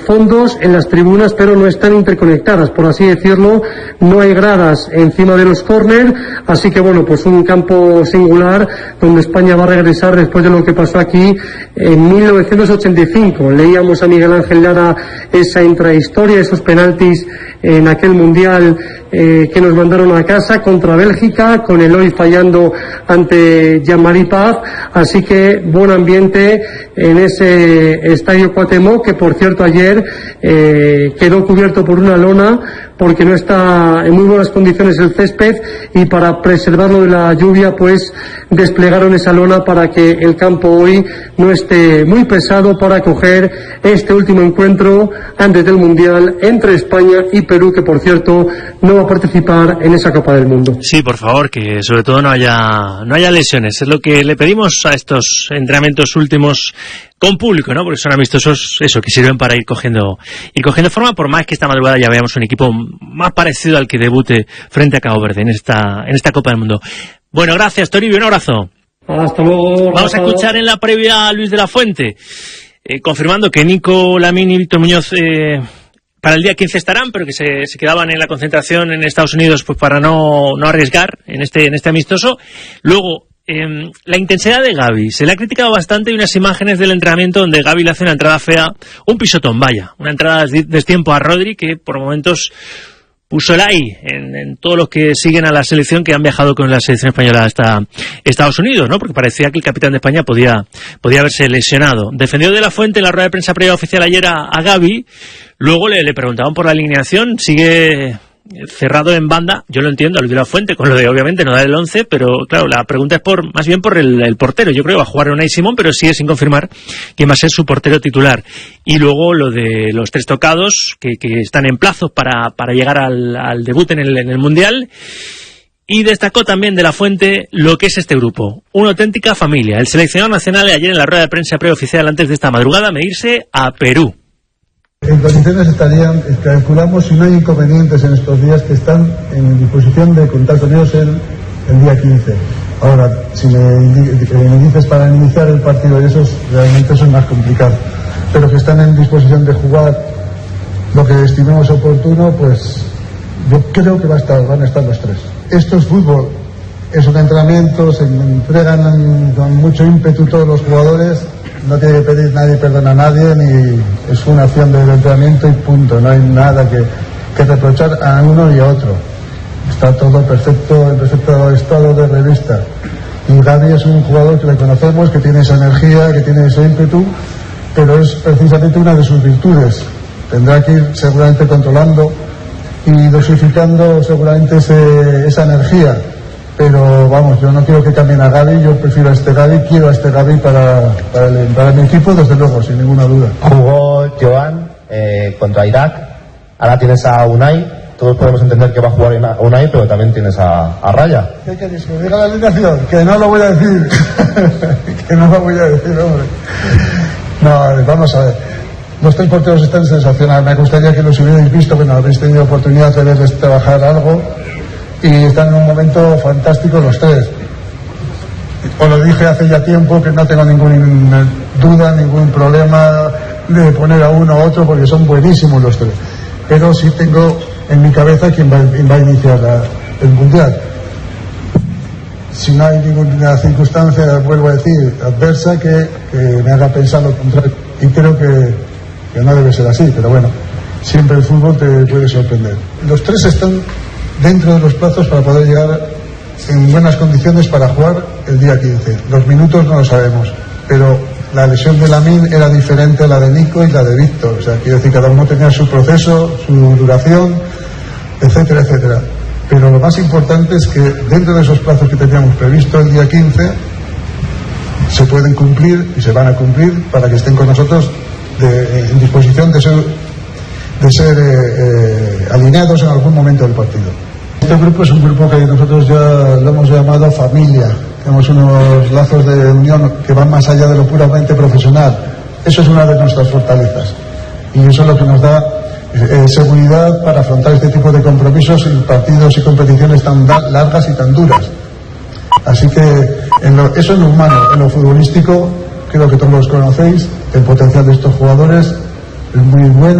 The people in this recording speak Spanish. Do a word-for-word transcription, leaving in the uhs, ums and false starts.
fondos, en las tribunas, pero no están interconectadas, por así decirlo. No hay gradas encima de los córner, así que bueno, pues un campo singular donde España va a regresar después de lo que pasó aquí en mil novecientos ochenta y cinco. Leíamos a Miguel Ángel Lara esa intrahistoria, esos penaltis en aquel mundial eh, que nos mandaron a casa contra Bélgica, con Eloy fallando ante Jean-Marie Paz. Así que buen ambiente en ese estadio Cuauhtémoc, que por cierto ayer eh, quedó cubierto por una lona porque no está en muy buenas condiciones el césped, y para preservarlo de la lluvia pues desplegaron esa lona para que el campo hoy no esté muy pesado para acoger este último encuentro antes del Mundial entre España y Perú, que por cierto no va a participar en esa Copa del Mundo. Sí, por favor, que sobre todo no haya no haya lesiones. Es lo que le pedimos a estos entrenamientos últimos con público, ¿no? Porque son amistosos, eso, que sirven para ir cogiendo ir cogiendo forma, por más que esta madrugada ya veamos un equipo más parecido al que debute frente a Cabo Verde en esta en esta Copa del Mundo. Bueno, gracias, Toribio, un abrazo. Hasta luego. Vamos a escuchar en la previa a Luis de la Fuente, eh, confirmando que Nico Lamín y Víctor Muñoz eh, para el día quince estarán, pero que se, se quedaban en la concentración en Estados Unidos pues para no, no arriesgar en este, en este amistoso. Luego, Eh, la intensidad de Gavi, se le ha criticado bastante. Hay unas imágenes del entrenamiento donde Gavi le hace una entrada fea, un pisotón, vaya, una entrada de destiempo a Rodri, que por momentos puso el ahí en, en todos los que siguen a la selección, que han viajado con la selección española hasta Estados Unidos, ¿no? Porque parecía que el capitán de España podía, podía haberse lesionado. Defendió de la Fuente en la rueda de prensa previa oficial ayer a, a Gavi. Luego le, le preguntaban por la alineación, sigue cerrado en banda. Yo lo entiendo, a Luis de la Fuente, con lo de obviamente no dar el once, pero claro, la pregunta es por más bien por el, el portero. Yo creo que va a jugar Unai Simón, pero sigue sin confirmar quién va a ser su portero titular. Y luego lo de los tres tocados, que, que están en plazos para, para llegar al, al debut en el, en el Mundial. Y destacó también de la Fuente lo que es este grupo, una auténtica familia. El seleccionador nacional ayer en la rueda de prensa preoficial antes de esta madrugada medirse a Perú. En condiciones estarían, calculamos, si no hay inconvenientes en estos días, que están en disposición de contar con ellos el, el día quince. Ahora, si me, me dices para iniciar el partido, y eso es, realmente eso es más complicado, pero que están en disposición de jugar lo que estimemos oportuno, pues yo creo que va a estar, van a estar los tres. Esto es fútbol, es un entrenamiento, se entregan con mucho ímpetu todos los jugadores. No tiene que pedir nadie perdón a nadie, ni es una acción del entrenamiento y punto. No hay nada que, que reprochar a uno y a otro. Está todo perfecto, en perfecto estado de revista. Y Gavi es un jugador que le conocemos, que tiene esa energía, que tiene ese ímpetu, pero es precisamente una de sus virtudes. Tendrá que ir seguramente controlando y dosificando seguramente ese, esa energía. Pero vamos, yo no quiero que cambien a Gavi, yo prefiero a este Gavi, quiero a este Gavi para, para, el, para mi equipo, desde luego, sin ninguna duda. Jugó Joan eh, contra Irak, ahora tienes a Unai, todos podemos entender que va a jugar a Unai, pero también tienes a, a Raya. ¿Qué queréis? ¿Que diga la alineación? Que no lo voy a decir, que no lo voy a decir, hombre. No, vamos a ver, los tres porteros están sensacionales, me gustaría que los hubierais visto, bueno, habéis tenido oportunidad de verles trabajar algo. Y están en un momento fantástico los tres. Os lo dije hace ya tiempo que no tengo ninguna duda, ningún problema de poner a uno a otro, porque son buenísimos los tres. Pero sí tengo en mi cabeza quién va, quién va a iniciar la, el Mundial. Si no hay ninguna circunstancia, vuelvo a decir, adversa, que, que me haga pensar lo contrario. Y creo que, que no debe ser así, pero bueno, siempre el fútbol te puede sorprender. Los tres están dentro de los plazos para poder llegar en buenas condiciones para jugar el día quince. Los minutos no lo sabemos, pero la lesión de Lamín era diferente a la de Nico y la de Víctor. O sea, quiero decir, cada uno tenía su proceso, su duración, etcétera, etcétera. Pero lo más importante es que dentro de esos plazos que teníamos previsto el día quince, se pueden cumplir y se van a cumplir para que estén con nosotros de, en disposición de ser, de ser eh, eh, alineados en algún momento del partido. Este grupo es un grupo que nosotros ya lo hemos llamado familia. Tenemos unos lazos de unión que van más allá de lo puramente profesional. Eso es una de nuestras fortalezas. Y eso es lo que nos da eh, seguridad para afrontar este tipo de compromisos en partidos y competiciones tan largas y tan duras. Así que en lo, eso es lo humano. En lo futbolístico, creo que todos los conocéis, el potencial de estos jugadores es muy bueno.